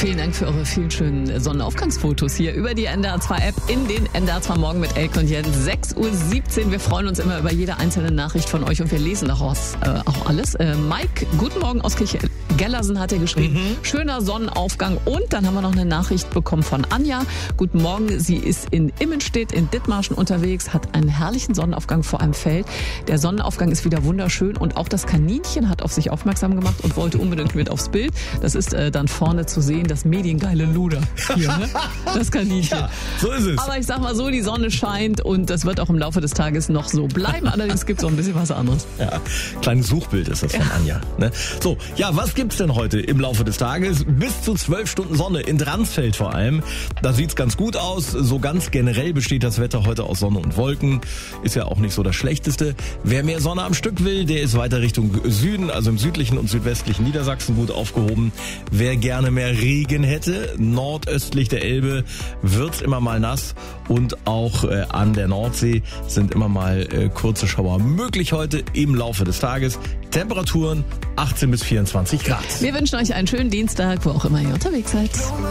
Vielen Dank für eure vielen schönen Sonnenaufgangsfotos hier über die NDR2-App in den NDR2 Morgen mit Elke und Jens. 6.17 Uhr. Wir freuen uns immer über jede einzelne Nachricht von euch und wir lesen daraus auch alles. Mike, guten Morgen aus Kirchgellersen hat er geschrieben. Schöner Sonnenaufgang. Und dann haben wir noch eine Nachricht bekommen von Anja. Guten Morgen, sie ist in Immenstedt in Dithmarschen unterwegs, hat einen herrlichen Sonnenaufgang vor einem Feld. Der Sonnenaufgang ist wieder wunderschön und auch das Kaninchen hat auf sich aufmerksam gemacht und wollte unbedingt mit aufs Bild. Das ist dann vorne zu sehen, das mediengeile Luder hier, ne? Das Kaninchen. Ja, so ist es. Aber ich sag mal so, die Sonne scheint und das wird auch im Laufe des Tages noch so bleiben. Allerdings gibt es auch ein bisschen was anderes. Ja, kleines Suchbild ist das von Anja. Ne? So, ja, was gibt's denn heute im Laufe des Tages? Bis zu 12 Stunden Sonne, in Dransfeld vor allem. Da sieht's ganz gut aus. So ganz generell besteht das Wetter heute aus Sonne und Wolken. Ist ja auch nicht so das Schlechteste. Wer mehr Sonne am Stück will, der ist weiter Richtung Süden, also im südlichen und südwestlichen Niedersachsen gut aufgehoben. Wer gerne mehr Regen hätte, nordöstlich der Elbe wird's immer mal nass und auch an der Nordsee sind immer mal kurze Schauer möglich heute im Laufe des Tages. Temperaturen 18 bis 24 Grad. Wir wünschen euch einen schönen Dienstag, wo auch immer ihr unterwegs seid.